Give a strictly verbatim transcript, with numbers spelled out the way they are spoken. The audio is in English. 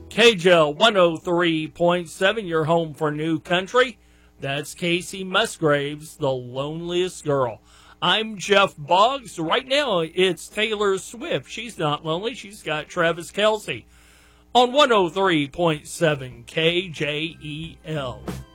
K J L one oh three point seven, your home for New Country. That's Casey Musgraves, The Loneliest Girl. I'm Jeff Boggs. Right now, it's Taylor Swift. She's not lonely. She's got Travis Kelce on one oh three point seven K J E L.